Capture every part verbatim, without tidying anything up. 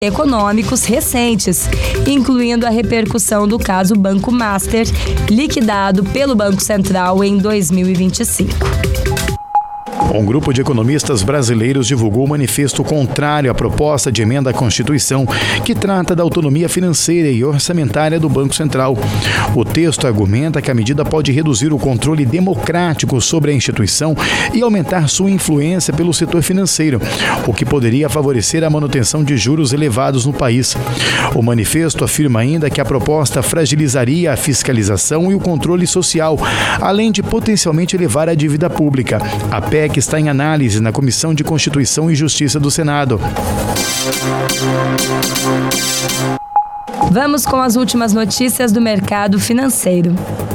econômicos recentes, incluindo a repercussão do caso Banco Master, liquidado pelo Banco Central em dois mil e vinte e cinco. Um grupo de economistas brasileiros divulgou um manifesto contrário à proposta de emenda à Constituição que trata da autonomia financeira e orçamentária do Banco Central. O texto argumenta que a medida pode reduzir o controle democrático sobre a instituição e aumentar sua influência pelo setor financeiro, o que poderia favorecer a manutenção de juros elevados no país. O manifesto afirma ainda que a proposta fragilizaria a fiscalização e o controle social, além de potencialmente elevar a dívida pública. A P E C está em análise na Comissão de Constituição e Justiça do Senado. Vamos com as últimas notícias do mercado financeiro.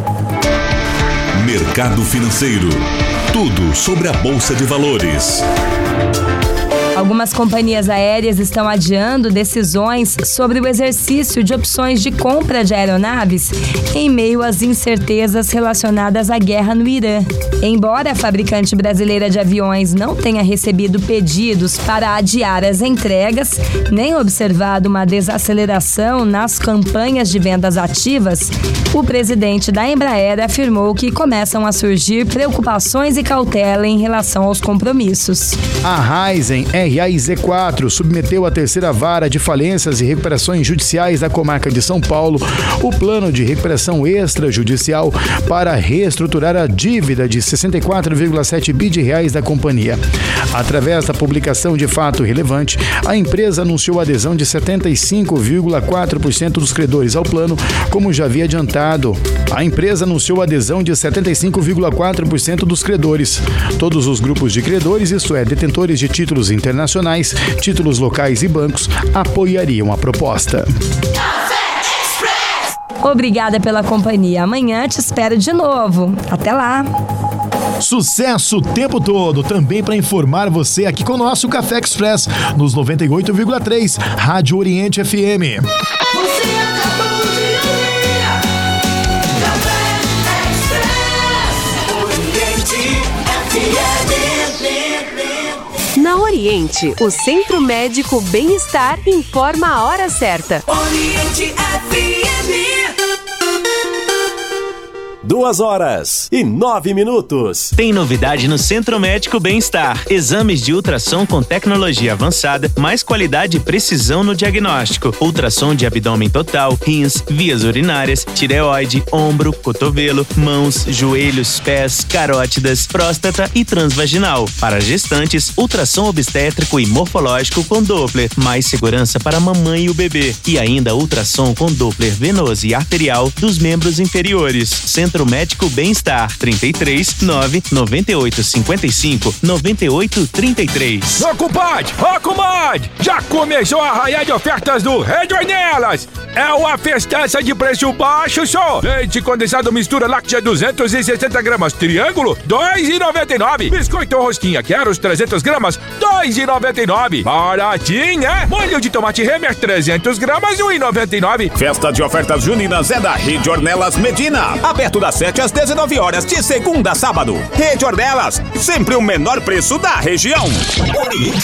Mercado financeiro. Tudo sobre a Bolsa de Valores. Algumas companhias aéreas estão adiando decisões sobre o exercício de opções de compra de aeronaves em meio às incertezas relacionadas à guerra no Irã. Embora a fabricante brasileira de aviões não tenha recebido pedidos para adiar as entregas, nem observado uma desaceleração nas campanhas de vendas ativas, o presidente da Embraer afirmou que começam a surgir preocupações e cautela em relação aos compromissos. A Raizen R A I Z quatro submeteu à terceira vara de falências e recuperações judiciais da comarca de São Paulo o plano de recuperação extrajudicial para reestruturar a dívida de sessenta e quatro vírgula sete bilhões de reais da companhia. Através da publicação de fato relevante, a empresa anunciou a adesão de setenta e cinco vírgula quatro por cento dos credores ao plano, como já havia adiantado. A empresa anunciou a adesão de setenta e cinco vírgula quatro por cento dos credores. Todos os grupos de credores, isto é, detentores de títulos internacionais, títulos locais e bancos, apoiariam a proposta. Obrigada pela companhia. Amanhã te espero de novo. Até lá! Sucesso o tempo todo, também para informar você aqui com o nosso Café Express, nos noventa e oito vírgula três, Rádio Oriente F M. Você acabou de ouvir Café Express, Oriente F M. Na Oriente, o Centro Médico Bem-Estar informa a hora certa. Oriente F M. Duas horas e nove minutos. Tem novidade no Centro Médico Bem-Estar. Exames de ultrassom com tecnologia avançada, mais qualidade e precisão no diagnóstico. Ultrassom de abdômen total, rins, vias urinárias, tireoide, ombro, cotovelo, mãos, joelhos, pés, carótidas, próstata e transvaginal. Para gestantes, ultrassom obstétrico e morfológico com Doppler, mais segurança para a mamãe e o bebê. E ainda ultrassom com Doppler venoso e arterial dos membros inferiores. Centro Médico Bem-Estar, trinta e três, nove, noventa e oito, cinquenta e cinco, noventa e oito, trinta e três. Ô, compadre! Ô, comadre! Já começou a arraiar de ofertas do Redornelas! É uma festança de preço baixo, só! Leite condensado mistura láctea duzentos e sessenta gramas, triângulo, dois reais e noventa e nove centavos. Biscoito rosquinha, quero os trezentas gramas, dois reais e noventa e nove centavos. Baratinho, né? Molho de tomate Remer, trezentas gramas, um real e noventa e nove centavos. Festa de ofertas juninas é da Rede Ornelas Medina. Aberto das sete às dezenove horas, de segunda a sábado. Rede Ornelas, sempre o menor preço da região. Oriente